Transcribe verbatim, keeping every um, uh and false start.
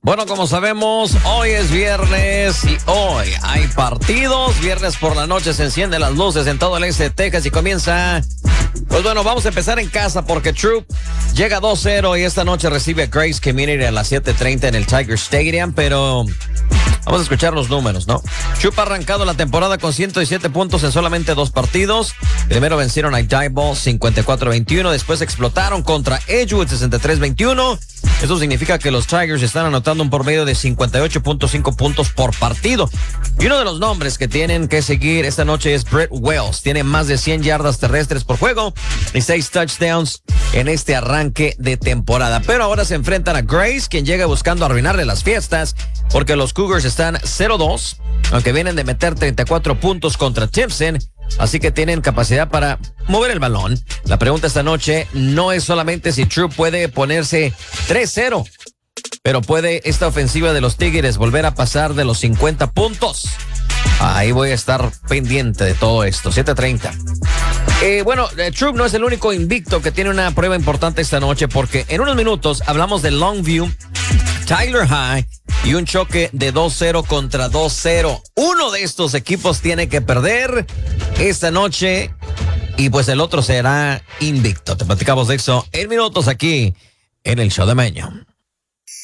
Bueno, como sabemos, hoy es viernes y hoy hay partidos. Viernes por la noche se encienden las luces en todo el este de Texas y comienza... Pues bueno, vamos a empezar en casa porque Troop llega dos cero y esta noche recibe a Grace Community a las siete treinta en el Tiger Stadium, pero... Vamos a escuchar los números, ¿no? Troop ha arrancado la temporada con ciento diecisiete puntos en solamente dos partidos. Primero vencieron a Diebold cincuenta y cuatro a veintiuno. Después explotaron contra Edgewood sesenta y tres a veintiuno. Eso significa que los Tigers están anotando un promedio de cincuenta y ocho punto cinco puntos por partido. Y uno de los nombres que tienen que seguir esta noche es Brett Wells. Tiene más de cien yardas terrestres por juego y seis touchdowns en este arranque de temporada. Pero ahora se enfrentan a Grace, quien llega buscando arruinarle las fiestas, porque los Cougars están cero dos, aunque vienen de meter treinta y cuatro puntos contra Timpson. Así que tienen capacidad para mover el balón. La pregunta esta noche no es solamente si Troop puede ponerse tres cero, pero puede esta ofensiva de los Tigres volver a pasar de los cincuenta puntos. Ahí voy a estar pendiente de todo esto. siete treinta. Eh, bueno, eh, Troop no es el único invicto que tiene una prueba importante esta noche, porque en unos minutos hablamos de Longview, Tyler High y un choque de dos cero contra dos cero. Uno de estos equipos tiene que perder esta noche y pues el otro será invicto. Te platicamos de eso en minutos aquí en el Show de Meño.